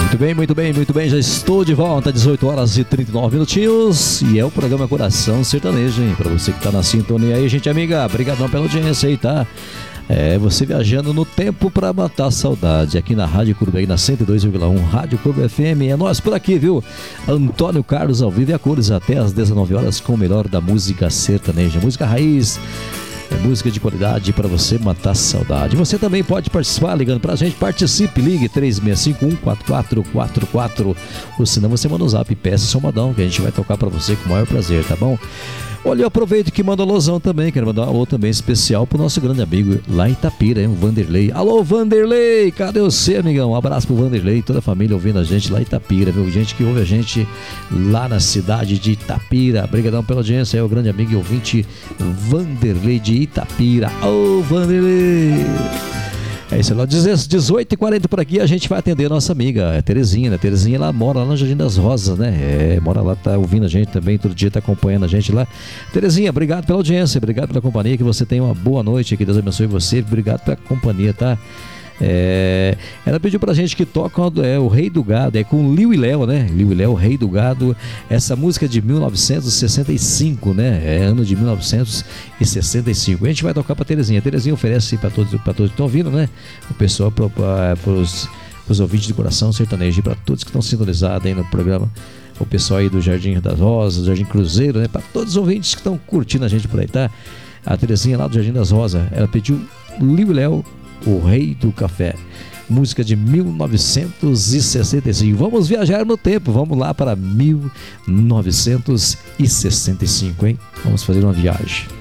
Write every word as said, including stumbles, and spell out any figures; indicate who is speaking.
Speaker 1: Muito bem, muito bem, muito bem, já estou de volta, dezoito horas e trinta e nove minutinhos, e é o programa Coração Sertanejo, hein? Pra você que tá na sintonia aí, gente amiga, obrigadão pela audiência aí, tá? É, você viajando no tempo pra matar a saudade, aqui na Rádio Clube, aí na cento e dois vírgula um, Rádio Clube F M, é nós por aqui, viu? Antônio Carlos ao vivo e a cores até às dezenove horas com o melhor da música sertaneja, música raiz. É música de qualidade para você matar a saudade. Você também pode participar ligando pra gente. Participe, ligue três seis cinco um quatro quatro quatro quatro. Ou senão você manda um zap e peça seu modão, que a gente vai tocar para você com o maior prazer, tá bom? Olha, eu aproveito que manda alusão também. Quero mandar um alô também especial pro nosso grande amigo lá em Itapira, hein? O Vanderlei. Alô, Vanderlei! Cadê você, amigão? Um abraço pro Vanderlei, toda a família ouvindo a gente lá em Itapira, viu? Gente que ouve a gente lá na cidade de Itapira. Obrigadão pela audiência. É o grande amigo e ouvinte Vanderlei de Itapira. Ô, Vanderlei! É isso, lá dezoito e quarenta por aqui, a gente vai atender a nossa amiga, a Terezinha, né? Terezinha, ela mora lá no Jardim das Rosas, né? É, mora lá, tá ouvindo a gente também, todo dia tá acompanhando a gente lá. Terezinha, obrigado pela audiência, obrigado pela companhia, que você tenha uma boa noite, que Deus abençoe você, obrigado pela companhia, tá? É, ela pediu pra gente que toca é, o Rei do Gado, é com Liu e Léo, né? Liu e Léo, Rei do Gado, essa música é de mil novecentos e sessenta e cinco, né? É ano de mil novecentos e sessenta e cinco. A gente vai tocar pra Terezinha. A Terezinha oferece pra todos, pra todos que estão ouvindo, né? O pessoal, pra, pra, pros, pros ouvintes de Coração Sertanejo, e pra todos que estão sintonizados aí no programa. O pessoal aí do Jardim das Rosas, do Jardim Cruzeiro, né? Pra todos os ouvintes que estão curtindo a gente por aí, tá? A Terezinha lá do Jardim das Rosas, ela pediu Liu e Léo, O Rei do Café, música de mil novecentos e sessenta e cinco. Vamos viajar no tempo, vamos lá para mil novecentos e sessenta e cinco, hein? Vamos fazer uma viagem.